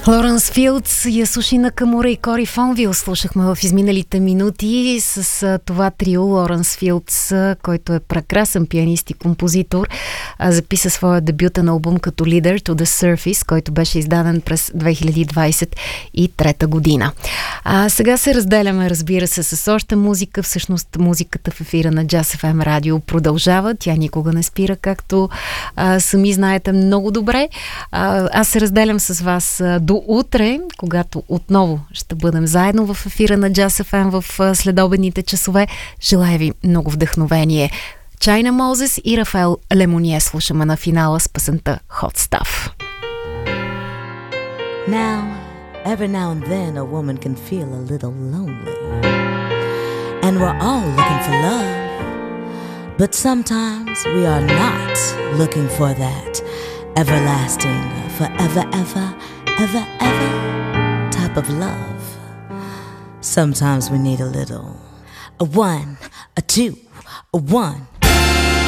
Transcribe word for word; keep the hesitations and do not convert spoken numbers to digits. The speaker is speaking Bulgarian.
Лоренс Филдс, Ясуши Накамура и Кори Фонвил слушахме в изминалите минути с а, това трио. Лоренс Филдс, а, който е прекрасен пианист и композитор, а, записа своя дебютен албум като Leader to the Surface, който беше издаден през две хиляди двадесет и трета година. А, сега се разделяме, разбира се, с още музика. Всъщност музиката в ефира на Jazz еф ем радио продължава. Тя никога не спира, както а, сами знаете много добре. А, аз се разделям с вас а, до утре, когато отново ще бъдем заедно в ефира на Jazz еф ем в следобедните часове. Желая ви много вдъхновение. Чайна Мозес и Рафаел Лемоние слушаме на финала с песента Hot Stuff. Now, every now and then a woman can feel a little lonely. And we're all looking for love. But sometimes we are not looking for that everlasting, forever, ever, ever, ever type of love. Sometimes we need a little, a one, a two, a one,